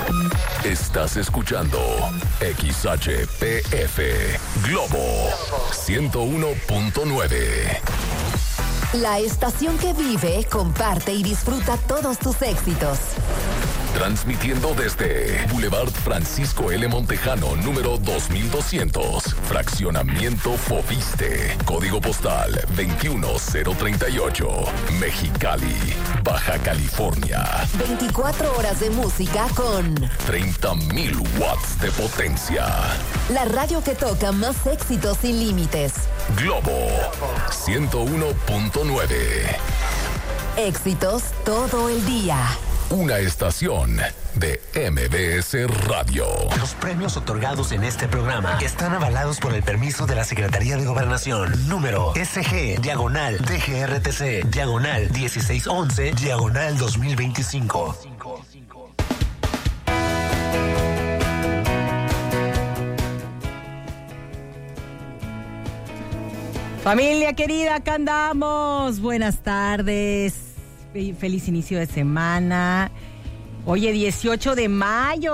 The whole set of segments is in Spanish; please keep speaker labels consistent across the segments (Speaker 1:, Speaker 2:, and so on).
Speaker 1: Estás escuchando XHPF Globo 101.9.
Speaker 2: La estación que vive, comparte y disfruta todos tus éxitos.
Speaker 1: Transmitiendo desde Boulevard Francisco L. Montejano, número 2200, Fraccionamiento Fobiste, Código Postal 21038, Mexicali, Baja California.
Speaker 2: 24 horas de música con
Speaker 1: 30,000 watts de potencia.
Speaker 2: La radio que toca más éxitos sin límites.
Speaker 1: Globo 101.9.
Speaker 2: Éxitos todo el día.
Speaker 1: Una estación de MBS Radio.
Speaker 3: Los premios otorgados en este programa están avalados por el permiso de la Secretaría de Gobernación. Número SG/DGRTC/1611/2025.
Speaker 4: Familia querida, acá andamos. Buenas tardes. Feliz inicio de semana. Hoy es 18 de mayo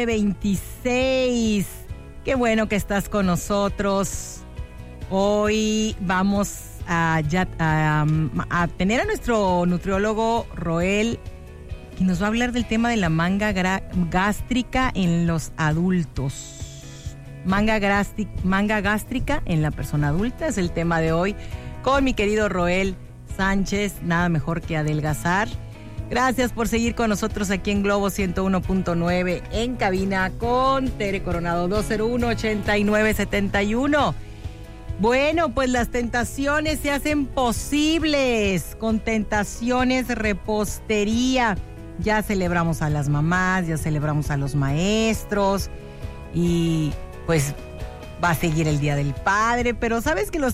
Speaker 4: 2026. Qué bueno que estás con nosotros. Hoy vamos a tener a nuestro nutriólogo Roel, que nos va a hablar del tema de la manga gástrica en los adultos. Manga gástrica en la persona adulta es el tema de hoy con mi querido Roel Sánchez. Nada mejor que adelgazar. Gracias por seguir con nosotros aquí en Globo 101.9 en cabina con Tere Coronado 201-8971. Bueno, pues las tentaciones se hacen posibles con Tentaciones Repostería. Ya celebramos a las mamás, ya celebramos a los maestros y pues va a seguir el Día del Padre, pero sabes que los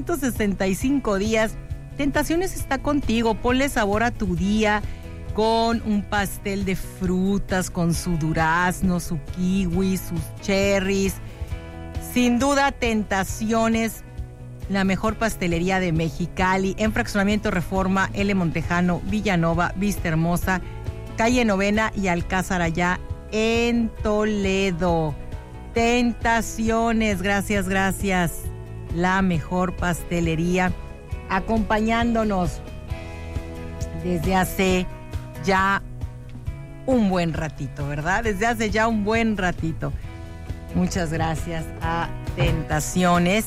Speaker 4: 365 días Tentaciones está contigo. Ponle sabor a tu día con un pastel de frutas, con su durazno, su kiwi, sus cherries. Sin duda, Tentaciones, la mejor pastelería de Mexicali, en Fraccionamiento Reforma, L. Montejano, Villanova, Vista Hermosa, Calle Novena y Alcázar allá en Toledo. Tentaciones, gracias. La mejor pastelería, acompañándonos desde hace ya un buen ratito, ¿verdad? Desde hace ya un buen ratito. Muchas gracias a Tentaciones.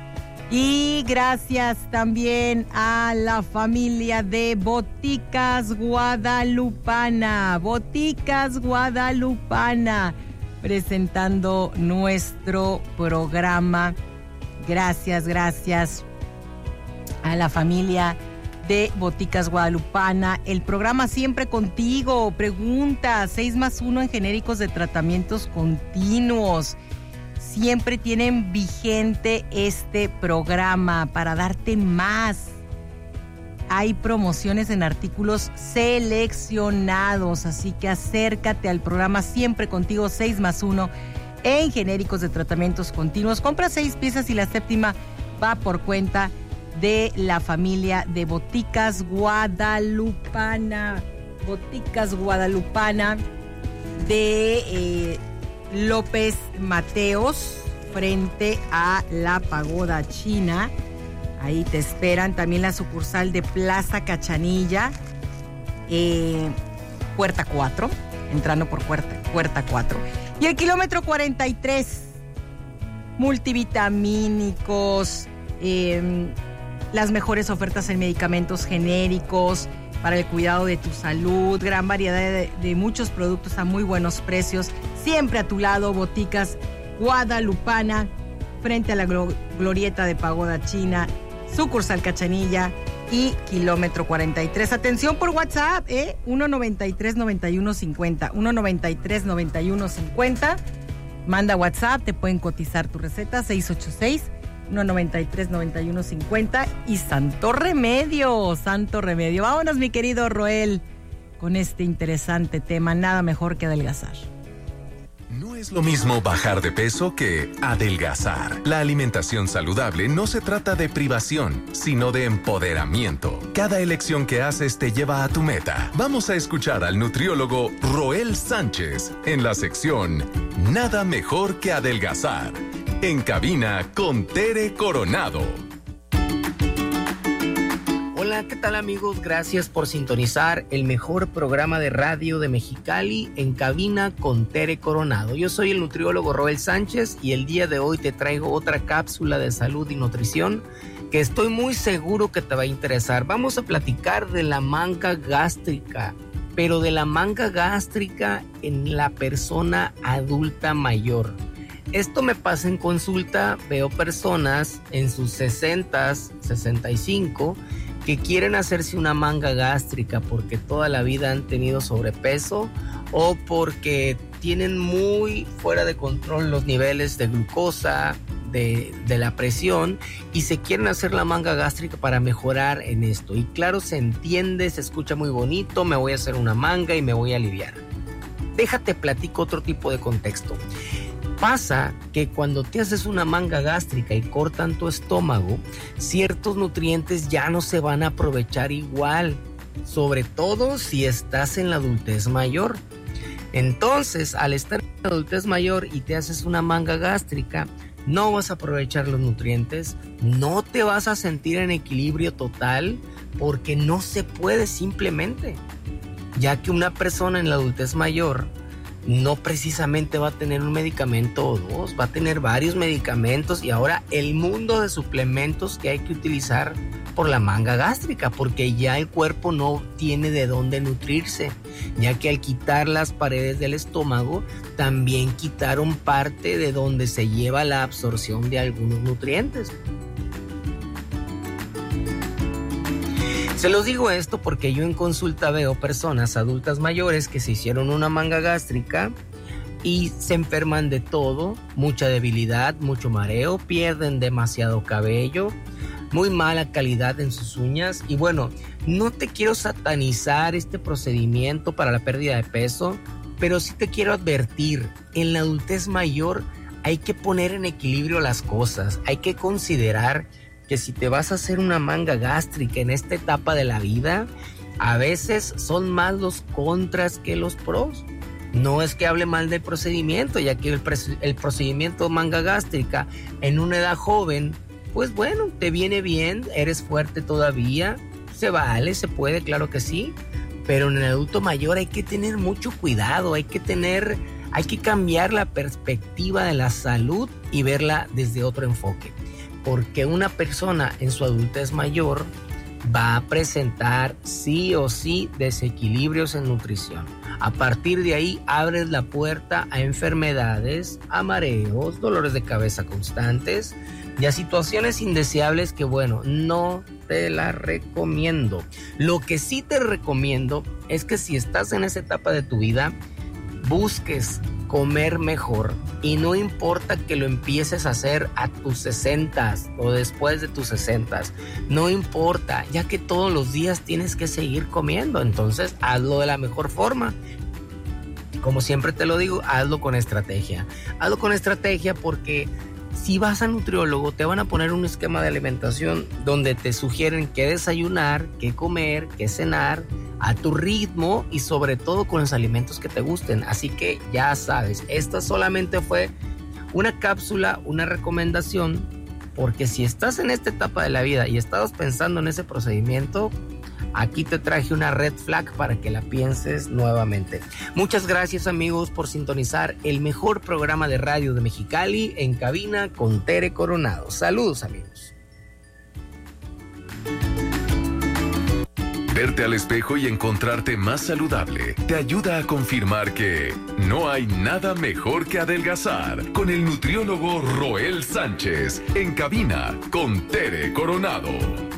Speaker 4: Y gracias también a la familia de Boticas Guadalupana. Boticas Guadalupana, presentando nuestro programa. Gracias a la familia de Boticas Guadalupana. El programa siempre contigo. Pregunta 6+1 en genéricos de tratamientos continuos. Siempre tienen vigente este programa para darte más. Hay promociones en artículos seleccionados, así que acércate al programa siempre contigo 6+1 en genéricos de tratamientos continuos. Compra 6 piezas y la séptima va por cuenta de la familia de Boticas Guadalupana. Boticas Guadalupana de López Mateos, frente a la Pagoda China. Ahí te esperan. También la sucursal de Plaza Cachanilla, puerta 4, entrando por puerta 4. Y el kilómetro 43, multivitamínicos, las mejores ofertas en medicamentos genéricos para el cuidado de tu salud, gran variedad de muchos productos a muy buenos precios. Siempre a tu lado, Boticas Guadalupana, frente a la glorieta de Pagoda China, sucursal Cachanilla y kilómetro 43. Atención por WhatsApp, 193-9150, 193-9150. Manda WhatsApp, te pueden cotizar tu receta, 686-193-9150. Y Santo Remedio. Vámonos, mi querido Roel, con este interesante tema. Nada mejor que adelgazar.
Speaker 5: No es lo mismo bajar de peso que adelgazar. La alimentación saludable no se trata de privación, sino de empoderamiento. Cada elección que haces te lleva a tu meta. Vamos a escuchar al nutriólogo Roel Sánchez en la sección Nada mejor que adelgazar. En cabina con Tere Coronado.
Speaker 6: Hola, ¿qué tal amigos? Gracias por sintonizar el mejor programa de radio de Mexicali, En cabina con Tere Coronado. Yo soy el nutriólogo Roel Sánchez y el día de hoy te traigo otra cápsula de salud y nutrición que estoy muy seguro que te va a interesar. Vamos a platicar de la manga gástrica, pero de la manga gástrica en la persona adulta mayor. Esto me pasa en consulta, veo personas en sus 60s, 65, que quieren hacerse una manga gástrica porque toda la vida han tenido sobrepeso o porque tienen muy fuera de control los niveles de glucosa, de la presión, y se quieren hacer la manga gástrica para mejorar en esto. Y claro, se entiende, se escucha muy bonito, me voy a hacer una manga y me voy a aliviar. Déjate platico otro tipo de contexto. Pasa que cuando te haces una manga gástrica y cortan tu estómago, ciertos nutrientes ya no se van a aprovechar igual, sobre todo si estás en la adultez mayor. Entonces, al estar en la adultez mayor y te haces una manga gástrica, no vas a aprovechar los nutrientes, no te vas a sentir en equilibrio total, porque no se puede simplemente, ya que una persona en la adultez mayor no precisamente va a tener un medicamento o dos, va a tener varios medicamentos y ahora el mundo de suplementos que hay que utilizar por la manga gástrica, porque ya el cuerpo no tiene de dónde nutrirse, ya que al quitar las paredes del estómago también quitaron parte de donde se lleva la absorción de algunos nutrientes. Se los digo esto porque yo en consulta veo personas adultas mayores que se hicieron una manga gástrica y se enferman de todo, mucha debilidad, mucho mareo, pierden demasiado cabello, muy mala calidad en sus uñas. Y bueno, no te quiero satanizar este procedimiento para la pérdida de peso, pero sí te quiero advertir, en la adultez mayor hay que poner en equilibrio las cosas, hay que considerar que si te vas a hacer una manga gástrica en esta etapa de la vida, a veces son más los contras que los pros. No es que hable mal del procedimiento, ya que el procedimiento manga gástrica en una edad joven, pues bueno, te viene bien, eres fuerte todavía, se vale, se puede, claro que sí, pero en el adulto mayor hay que tener mucho cuidado, hay que cambiar la perspectiva de la salud y verla desde otro enfoque. Porque una persona en su adultez mayor va a presentar sí o sí desequilibrios en nutrición. A partir de ahí abres la puerta a enfermedades, a mareos, dolores de cabeza constantes y a situaciones indeseables que, bueno, no te las recomiendo. Lo que sí te recomiendo es que si estás en esa etapa de tu vida, busques comer mejor, y no importa que lo empieces a hacer a tus 60s o después de tus 60s, no importa, ya que todos los días tienes que seguir comiendo, entonces hazlo de la mejor forma. Como siempre te lo digo, hazlo con estrategia porque si vas a nutriólogo te van a poner un esquema de alimentación donde te sugieren qué desayunar, qué comer, qué cenar, a tu ritmo y sobre todo con los alimentos que te gusten. Así que ya sabes, esta solamente fue una cápsula, una recomendación, porque si estás en esta etapa de la vida y estabas pensando en ese procedimiento, aquí te traje una red flag para que la pienses nuevamente. Muchas gracias amigos por sintonizar el mejor programa de radio de Mexicali, En cabina con Tere Coronado. Saludos amigos.
Speaker 1: Verte al espejo y encontrarte más saludable te ayuda a confirmar que no hay nada mejor que adelgazar con el nutriólogo Roel Sánchez en cabina con Tere Coronado.